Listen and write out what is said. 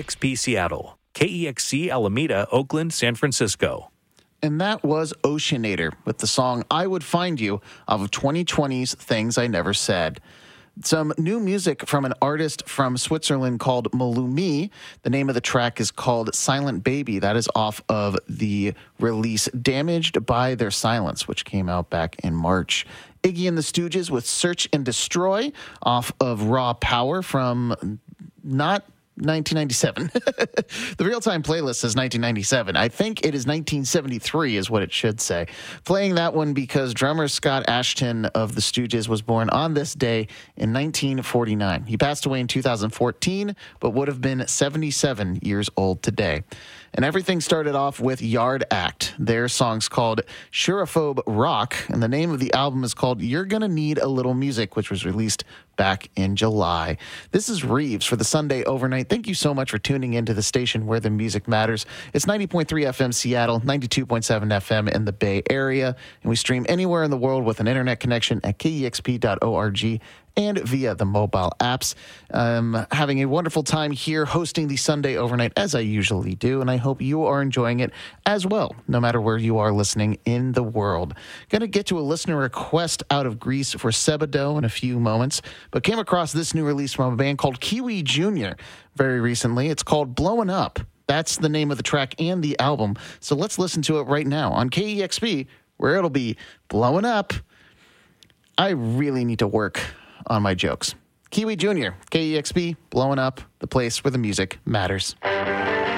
KEXP Seattle, KEXC Alameda, Oakland, San Francisco. And that was Oceanator with the song I Would Find You off of 2020's Things I Never Said. Some new music from an artist from Switzerland called Malumi. The name of the track is called Silent Baby. That is off of the release Damaged by Their Silence, which came out back in March. Iggy and the Stooges with Search and Destroy off of Raw Power from not 1997. The real-time playlist says 1997. I think it is 1973 is what it should say. Playing that one because drummer Scott Ashton of the Stooges was born on this day in 1949. He passed away in 2014, but would have been 77 years old today. And everything started off with Yard Act. Their song's called Surophobe Rock, and the name of the album is called You're Gonna Need a Little Music, which was released back in July. This is Reeves for the Sunday Overnight. Thank you so much for tuning into the station where the music matters. It's 90.3 FM Seattle, 92.7 FM in the Bay Area, and we stream anywhere in the world with an internet connection at KEXP.org and via the mobile apps. I'm having a wonderful time here hosting the Sunday Overnight, as I usually do, and I hope you are enjoying it as well, no matter where you are listening in the world. Going to get to a listener request out of Greece for Sebado in a few moments, but came across this new release from a band called Kiwi Jr. very recently. It's called Blowin' Up. That's the name of the track and the album, so let's listen to it right now on KEXP, where it'll be blowing up. I really need to work on my jokes. Kiwi Jr., KEXP, blowing up, the place where the music matters.